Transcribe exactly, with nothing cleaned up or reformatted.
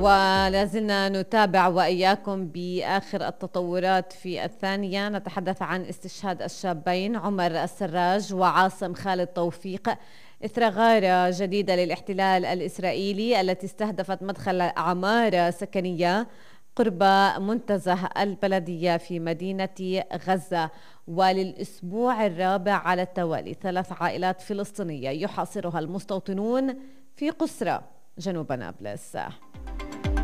ولازلنا نتابع وإياكم بآخر التطورات في الثانية. نتحدث عن استشهاد الشابين عمر السراج وعاصم خالد توفيق إثر غارة جديدة للاحتلال الإسرائيلي التي استهدفت مدخل عمارة سكنية قرب منتزه البلدية في مدينة غزة. وللأسبوع الرابع على التوالي ثلاث عائلات فلسطينية يحاصرها المستوطنون في قسرة جنوب نابلس.